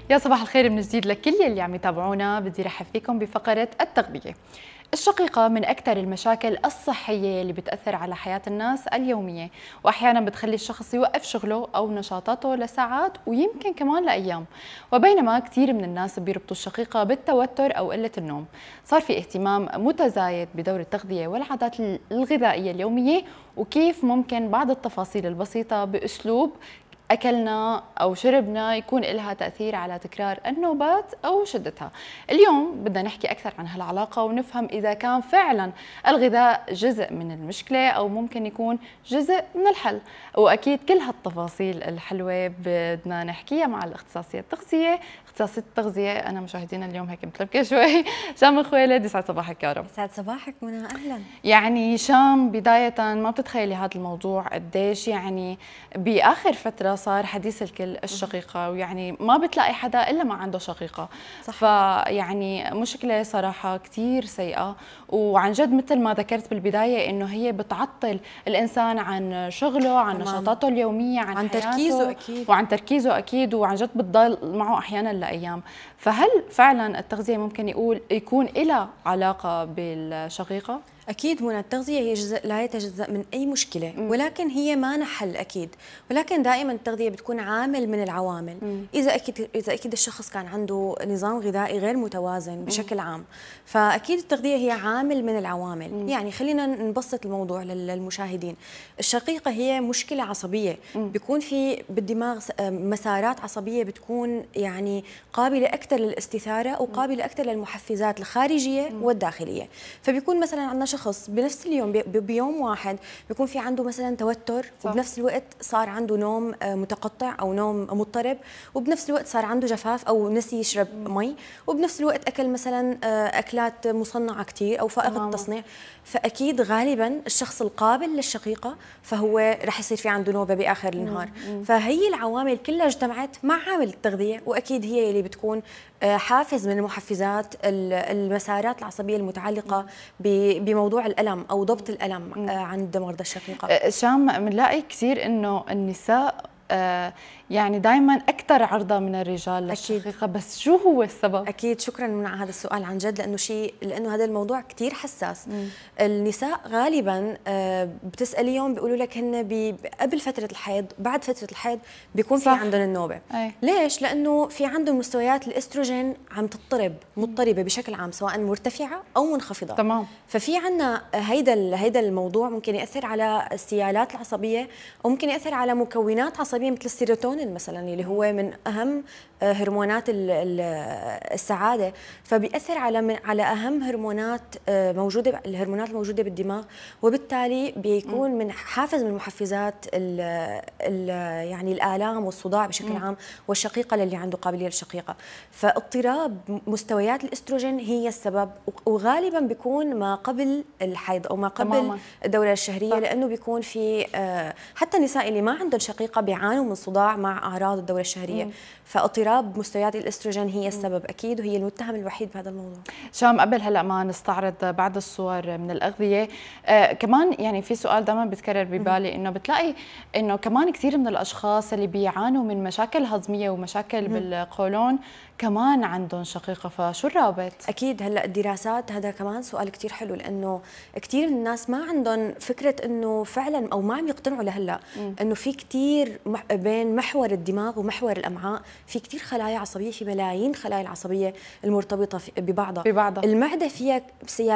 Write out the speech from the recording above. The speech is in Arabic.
يا صباح الخير من جديد لكل يلي عم يتابعونا. بدي رحب فيكم بفقرة التغذية. الشقيقة من أكثر المشاكل الصحية اللي بتأثر على حياة الناس اليومية، وأحيانا بتخلي الشخص يوقف شغله أو نشاطاته لساعات ويمكن كمان لأيام. وبينما كثير من الناس بيربطوا الشقيقة بالتوتر أو قلة النوم، صار في اهتمام متزايد بدور التغذية والعادات الغذائية اليومية، وكيف ممكن بعض التفاصيل البسيطة بأسلوب أكلنا أو شربنا يكون لها تأثير على تكرار النوبات أو شدتها. اليوم بدنا نحكي أكثر عن هالعلاقة ونفهم إذا كان فعلا الغذاء جزء من المشكلة أو ممكن يكون جزء من الحل. وأكيد كل هالتفاصيل الحلوة بدنا نحكيها مع الاختصاصية التغذية. اختصاصية التغذية أنا مشاهدينا اليوم هيك متلبكة شوي. شام الخويلد، يسعد صباحك يا رب. يسعد صباحك منى، أهلا. يعني شام، بداية ما بتتخيلي هذا الموضوع قديش يعني بآخر فترة صار حديث الكل الشقيقة، ويعني ما بتلاقي حدا إلا ما عنده شقيقة. صح. فيعني مشكلة صراحة كتير سيئة، وعن جد مثل ما ذكرت بالبداية إنه هي بتعطل الإنسان عن شغله، عن نشاطاته اليومية، عن تركيزه أكيد، وعن تركيزه أكيد، وعن جد بتضل معه أحيانا لأيام. فهل فعلا التغذية ممكن يكون لها علاقة بالشقيقة؟ أكيد منى، التغذية هي جزء لا يتجزأ من أي مشكلة، ولكن هي ما حل أكيد، ولكن دائما التغذية بتكون عامل من العوامل. إذا أكيد الشخص كان عنده نظام غذائي غير متوازن بشكل عام، فأكيد التغذية هي عامل من العوامل. يعني خلينا نبسط الموضوع للمشاهدين. الشقيقة هي مشكلة عصبية، بيكون في بالدماغ مسارات عصبية بتكون يعني قابلة أكثر للاستثارة وقابلة أكثر للمحفزات الخارجية والداخلية. فبيكون مثلا عندنا شخص بنفس اليوم بيوم واحد بيكون في عنده مثلا توتر، وبنفس الوقت صار عنده نوم متقطع او نوم مضطرب، وبنفس الوقت صار عنده جفاف او نسي يشرب مي، وبنفس الوقت اكل مثلا اكلات مصنعه كثير او فائق التصنيع. فاكيد غالبا الشخص القابل للشقيقه فهو رح يصير في عنده نوبه باخر النهار. فهي العوامل كلها اجتمعت مع عامل التغذيه، واكيد هي اللي بتكون حافز من المحفزات المسارات العصبيه المتعلقه بموضوع الألم أو ضبط الألم عند مرضى الشقيقة. شام، بنلاقي كثير إنه النساء يعني دائما أكثر عرضة من الرجال للشقيقة، بس شو هو السبب؟ أكيد، شكرا من هذا السؤال عن جد، لأنه هذا الموضوع كثير حساس. النساء غالبا بتسأليهم بيقولوا لك هن قبل فترة الحيض، بعد فترة الحيض بيكون في عندهم النوبة. ليش؟ لأنه في عندهم مستويات الإستروجين عم مضطربة بشكل عام، سواء مرتفعة أو منخفضة. تمام. ففي عندنا هيدا الموضوع ممكن يأثر على السيالات العصبية، أو ممكن يأثر على مكونات عصبية مثل السيروتونين مثلا، اللي هو من أهم هرمونات السعادة. فبيأثر على أهم هرمونات موجودة، الهرمونات الموجودة بالدماغ، وبالتالي بيكون من حافز من محفزات يعني الآلام والصداع بشكل عام، والشقيقة للي عنده قابلية للشقيقة. فاضطراب مستويات الإستروجين هي السبب، وغالبا بيكون ما قبل الحيض أو ما قبل الدورة الشهرية. لأنه بيكون في حتى النساء اللي ما عندهم شقيقة بيعانوا من صداع مع أعراض الدورة الشهرية. فاضطراب مستويات الإستروجين هي السبب أكيد، وهي المتهم الوحيد بهذا الموضوع. شام، قبل هلا ما نستعرض بعض الصور من الأغذية، كمان يعني في سؤال دائما بتكرر ببالي، إنه بتلاقي إنه كمان كثير من الأشخاص اللي بيعانوا من مشاكل هضمية ومشاكل بالقولون كمان عندهم شقيقة، فشو الرابط؟ أكيد، هلا الدراسات، هذا كمان سؤال كثير حلو، لأنه كثير من الناس ما عندهم فكرة إنه فعلا، أو ما عم يقتنعوا لهلا إنه في كثير بين محور الدماغ ومحور الأمعاء في كثير خلايا عصبية، في ملايين خلايا العصبية المرتبطة ببعضها. المعدة فيها